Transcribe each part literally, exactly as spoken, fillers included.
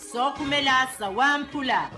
sokumela sawampula.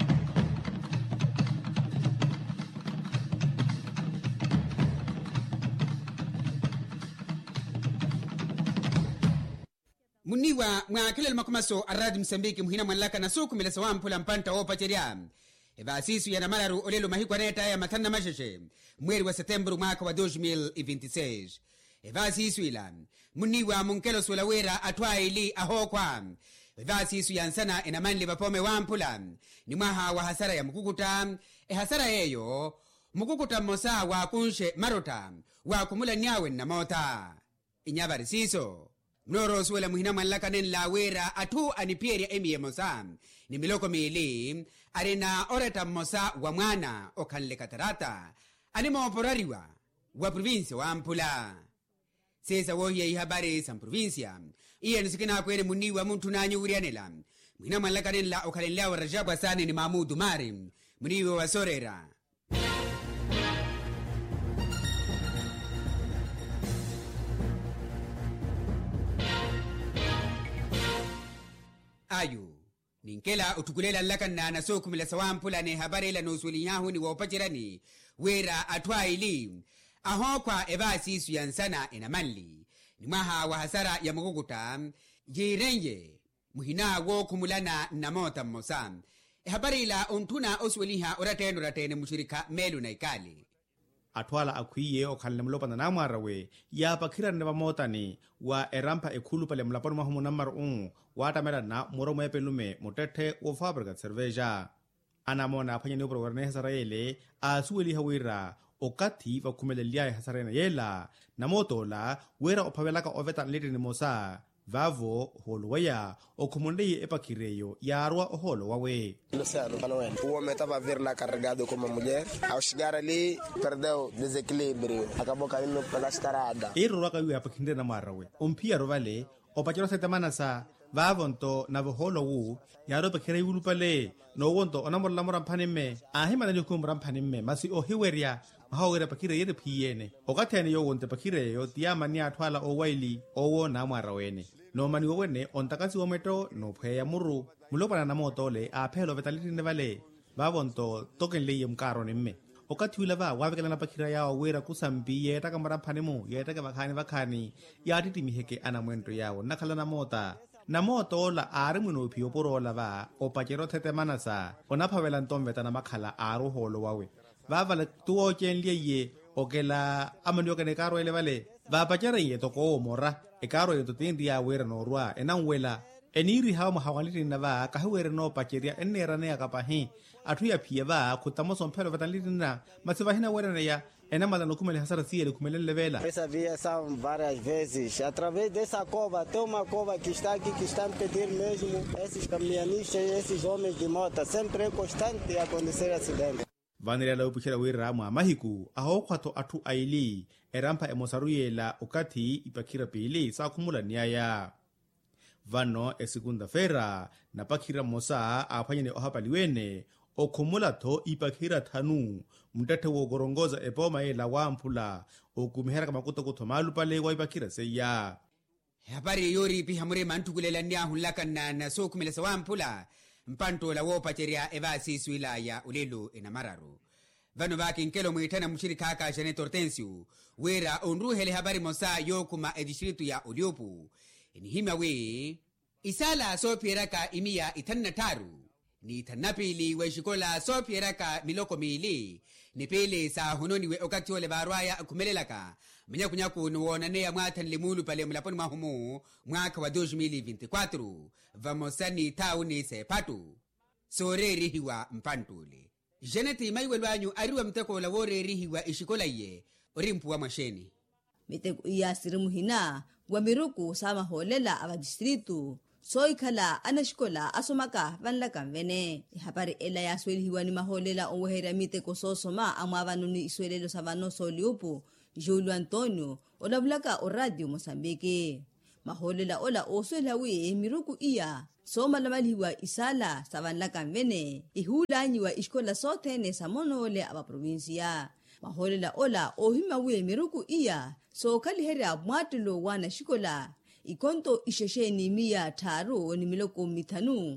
Muniwa mwa kile makumaso aradi Msambiki muhina mwanlaka na suku mele sawampula mpanta opa cheria. Eva asisu ya namararu olelo mahikwa neta ya matana masheshe mweri wa Septembru mwaka wa elfu mbili na ishirini na sita. Eva asisu ila muniwa munkelo sulawera atwa ili ahokwa. Eva asisu ya nsana enamanli vapome wampula ni mwaha wa hasara ya mkukuta. E hasara yeyo mkukuta mosa wa kunshe marota wa kumula nyawe na mota inyabari siso. Mnoro suwela muhina mwanlaka nenla wera atu anipieria emiye mosa ni miloko miili arena oreta mosa wa mwana okanle katarata animo oporariwa wa provinsia wa Ampula. Sesa wohiya ihabari sa provinsia iya nusikina kwere muniwa muntu nanyu urianela muhina mwanlaka nenla okalenla wa Rajabu Asani ni Mahmudu Mari muniwa wa Sorera. Ayu ninkela utukulela lakan na naso kumila sawampula ne habari la nusuli nyahu ni wapachirani wera atwa ili aho kwa eva sisu ya nsana enamanli ni maha wa hasara ya mukukuta jirenye muhina wo kumulana na mota mosa. E habari la untuna osweliha orateno ratene mushirika melu na ikali atwala akwiye okhanle mlopa na namwarawe ya pakhira ne bamotani wa erampa ekhulu pale mlapano mahumu namar un watamera na moro mwe pelume motethe wo fabrica cerveja anamona phanyane prograne hasaraele asueli hawira okati va khumelelia hasarena yela namotola wera ophavelaka oveta litini mosa vavo holwaya okhumondei epakhireyo yarwa oholo wawe. O homem estava a vir lá carregado com uma mulher. Ao chegar ali, perdeu desequilíbrio. Acabou caindo pela estrada. Ero raka yu apakhinde na marawe. Ompia rovale, opachero setamana sa vavonto na voholo wu yaro pakhire yulu pale no wonto onamor lamora phanime ahimana ni kumra phanime masi ohiweria mahawera pakhire yere phiyene okathene yo wonte pakhire yo tiamani athwala owaili owo na mwarawene no mani wone ontakasi ometo no pheya muru mulopana na motole a phelo vetalitine vale vavonto tokenle yemkaro nimme okathula va wavekela na pakhira ya wera kusambi yeta kamara phanemu yeta ka vakhani vakhani ya titimiheke ana mwento yawo nakhala na mota na moto la ari munopi oporola va opachero thetemana sa onaphavela ntomveta na makhala aru holo wawe vavala tuo chenlie ye okela amanyo kane karo ele vale va pachera ye toko mora e karo ye totindi ya wera no rwa enangwela eniri hawo mahawaliti na va kahwere no pacheria enera ne akapahi athu ya phia va khutamo somphelo vatalina masiva hina wera ne ya enamala no kumele hasara siele kumele levela. Essa via são várias vezes através dessa cova, tem uma cova que está aqui que está a impedir mesmo esses caminhonistas, esses homens de moto, sempre é constante acontecer acidente. Vanira la upuchera wira mwa mahiku aho kwato atu aili erampa emosaruyela ukati ipakira pili sa kumula niaya vano e segunda feira na pakira mosa aphanyene ohapaliwene okhumula tho ipakira thanu mtathe wo gorongoza epoma ela wampula okumihera kama kuto kuthomalu pale wa ipakira seya. Habari yori pi hamure mantukulela nia hulaka na naso kumela sawampula mpanto la wopa cheria evasi suila ya ulelu enamararu vano vaki nkelo mwitana mshirika haka Janet Hortensio wera onruhele habari mosa yokuma edishiritu ya uliopu inihima we isala so pieraka imia itanna taru ni tanapili we shikola so pieraka miloko mili ni pele sa hunoni we okati ole barwaya kumelelaka mnya kunyaku nuonane ya mwatan limulu pale mlaponi mahumu mwaka wa elfu mbili na ishirini na tatu vamosani tauni sepatu soreri hiwa mpantule Janeti maiwelwanyu ariwa mteko la woreri hiwa ishikola ye orimpu wa masheni miteko iya sirimu hina wa miruku sama holela ava distritu soy khala anashkola asomaka vanlaka mvene habari ela ya sweli hiwa ni maholela oweheria miteko sosoma amwavanuni iswelelo savano soliupu Julio Antonio olavulaka o radio Mozambique maholela ola oswela wi miruku iya soma lamalhiwa isala savanlaka mvene ihulanyiwa iskola sothene samonole ava provincia maholela ola ohima wi miruku iya so kaliheria mwatulo wana shikola ikonto ishesheni mia taru ni miloko mitanu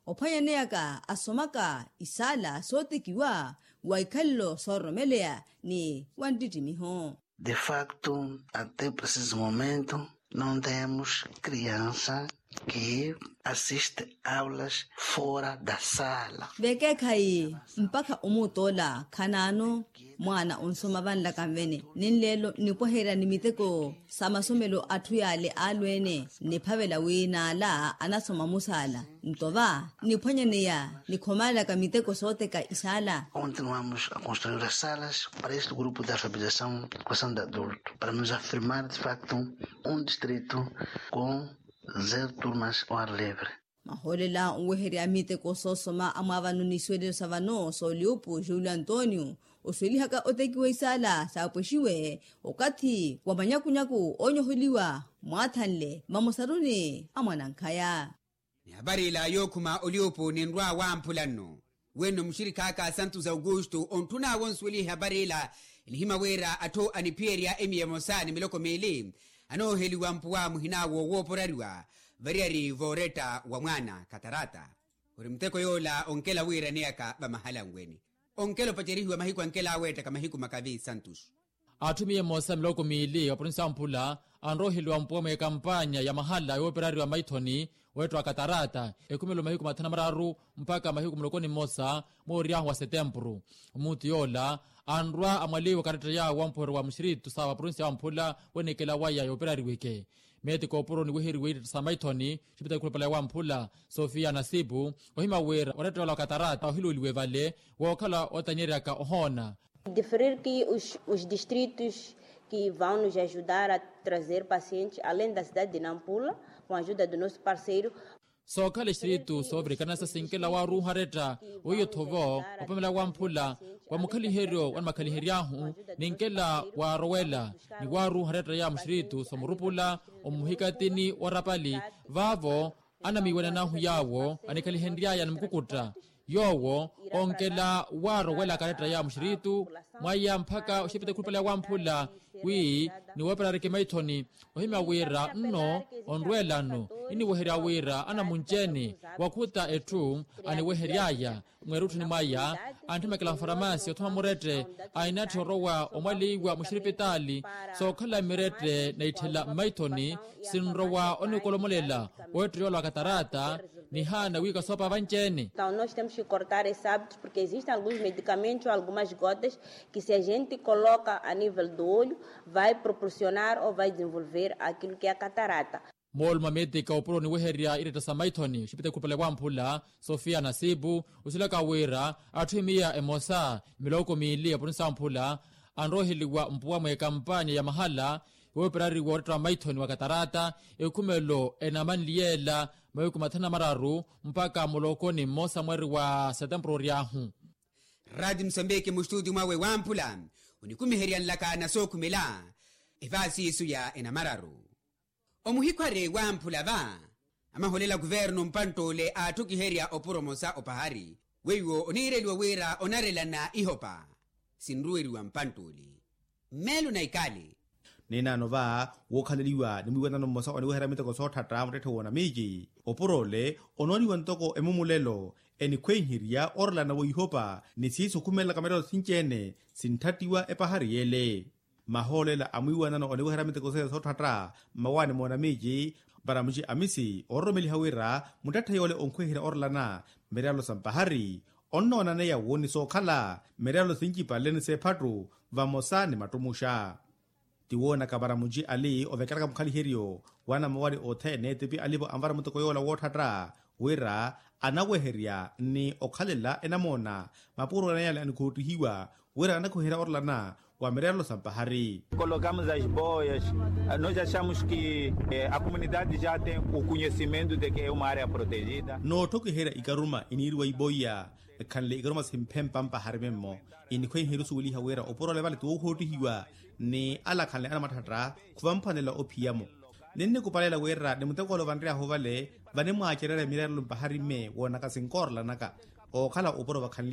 ophanyaneyaka asomaka isala sotekiwa waikhallo sorromelea ni wantitimiho. De facto, até preciso momento, não temos criança que assiste aulas fora da sala. Veke khai mpaka umutola kanano mwana onsoma vanla kamvene ninlelo nipohera nimiteko samasomelo athuyale alwene niphavela wina la anasoma musala ntova niphonyaneya nikhomala kamiteko soteka isala. Continuamos a construir as salas para este grupo de alfabetização e educação de adulto, para nos afirmar de facto um distrito com zero turmas ao ar livre. Maholela unweheri amite ko sosoma amavanu ni swede savano so liupu Julio Antonio oswelihaka otekiwe isala sapweshiwe okati wamanyakunyaku onyoholiwa mwathanle mamosaruni amwanankhaya. Ni habari la yokuma oliupu ni nrwa wampulano wenu mshirikaka Santos Augusto ontuna wonsweli habari la ilihima wera ato anipieria emi emosani miloko mili ano heli wampuwa muhinawo woporariwa variari voreta wa mwana katarata urimteko yola onkela wira niaka bamahala ngweni onkelo pacherihiwa mahiku ankela aweta kama hiku makavi Santos atumie mosa miloko mili wapurinsa wampula anrohili wampuwa kampanya ya mahala yoperariwa maithoni wetu wa katarata ekumelo mahiku matana mararu mpaka mahiku mlokoni mosa moriahu wa setembru umuti yola anrwa amaliwa karata ya wampuru wa mshiritu sawa provinsi ya wampula wenekela waya yoperari wike meti kopuro ni wihiri wihiri samaitoni shipita kulipala wampula Sofia Nasibu wahima wera wareta wala katarata wahilu uliwevale wakala otanyeraka ohona. Diferir que os, os distritos que vão nos ajudar a trazer pacientes além da cidade de Nampula com a ajuda do nosso parceiro. So kale shiritu sobre kanasa sinkela waru hareta oyo thovo opamela wampula wa mukhali hero wa makhali heriahu ninkela wa rowela ni waru hareta ya mshiritu somurupula omuhikatini warapali vavo anamiwena nahu yawo anikali hendia ya mkukuta yowo onkela waro wela kareta ya mshiritu mwaya mpaka ushipita kulipala wampula wi ni waperarike maithoni ohima wira nno onrwela no ini weheria wira ana munjeni wakuta etu ani weheriaya mwerutu ni maya antimekela faramasi otuma murete ainati orowa omaliwa mushiripitali so khala mirete na itela maithoni sinrowa onikolomolela wetu yolo katarata ni hana wika sopa vanjeni. Então nós temos que cortar esses hábitos porque existem alguns medicamentos, algumas gotas que se a gente coloca a nível do olho vai proporcionar ou vai desenvolver aquilo que é a catarata. Mol mameti ka opro ni weheria ireta samaithoni shipite kupele wampula Sofia Nasibu usilaka wira atumia emosa miloko mili apunisa mpula anrohiliwa mpuwa mwe kampanya ya mahala weperari wareta maithoni wa katarata ekumelo enamanliela mayiku mathana mararu mpaka mulokoni mosa mweri wa setembro riahu. Radio Msambiki mustudi mwawe wampula unikumiheria nlaka na sokumela evasi isu ya enamararu omuhikware wampula va amaholela guverno mpantole atukiheria oporomosa opahari weyo onireliwa wera onarela na ihopa sinrueriwa mpantole melu na ikali nena nova wokhaleliwa nimiwena mosa oni wehera miteko sothatra mtethe wona miji oporole ononi wantoko emumulelo eni khwenhiria orla na woihopa nisiso kumela kamero sinchene sinthatiwa epahari yele maholela amwiwana no oni wehera miteko sothatra mawane mona miji baramuji amisi oromeli hawira mutathe yole onkhwehira orla na meralo sampahari onnona ne ya woni so khala meralo sinchipa leni sephatru vamosa ni matumusha tiwona kabaramuji ali ovekara kamkhali herio wana mawari othene tipi alibo amvara mutoko yola wothatra wera anaweheria ni okhalela enamona mapuro na yale anikutihiwa wera anakuhera orlana wa merelo sampahari. Colocamos as boias, nós achamos que eh, a comunidade já tem o conhecimento de que é uma área protegida. No toki hera ikaruma inirwa iboya kanle ikaruma simpempampa harmemo inikwe heru suwili hawera oporo levale tuwo hotihiwa ni ala kanle ana matatra kuvampanela opiyamo nenne kupalela wera ni mutakolo vandria hovale vane mwacherere mirelo mpahari me wona kasinkorla naka o kala oporo wakanle